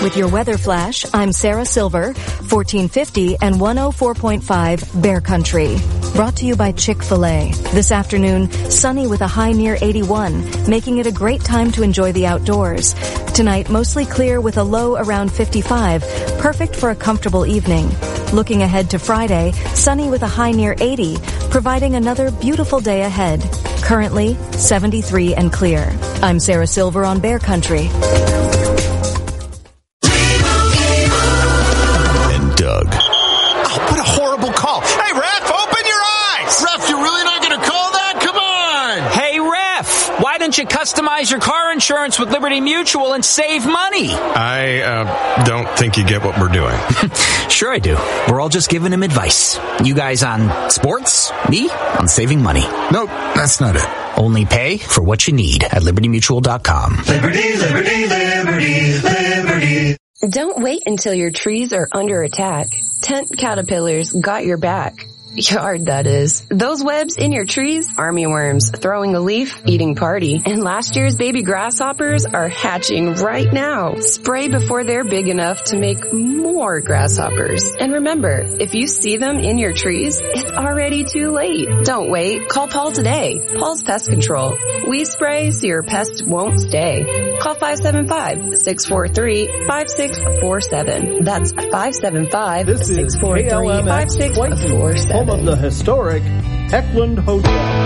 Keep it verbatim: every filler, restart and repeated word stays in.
With your weather flash, I'm Sarah Silver, fourteen fifty and one oh four point five Bear Country. Brought to you by Chick-fil-A. This afternoon, sunny with a high near eighty-one, making it a great time to enjoy the outdoors. Tonight, mostly clear with a low around fifty-five, perfect for a comfortable evening. Looking ahead to Friday, sunny with a high near eighty, providing another beautiful day ahead. Currently, seventy-three and clear. I'm Sarah Silver on Bear Country. And Doug. Oh, what a horrible call. Hey, ref, open your eyes. Ref, you're really not going to call that? Come on. Hey, ref, why don't you customize your car insurance with Liberty Mutual and save money? I uh, don't think you get what we're doing. Sure I do. We're all just giving him advice. You guys on sports, me on saving money. Nope, that's not it. Only pay for what you need at liberty mutual dot com. Liberty, liberty, liberty, liberty. Don't wait until your trees are under attack. Tent Caterpillars got your back. Yard, that is. Those webs in your trees, army worms throwing a leaf, eating party. And last year's baby grasshoppers are hatching right now. Spray before they're big enough to make more grasshoppers. And remember, if you see them in your trees, it's already too late. Don't wait. Call Paul today. Paul's Pest Control. We spray so your pest won't stay. Call five seven five, six four three, five six four seven. That's five seven five, six four three, five six four seven. Home of the historic Heckland Hotel.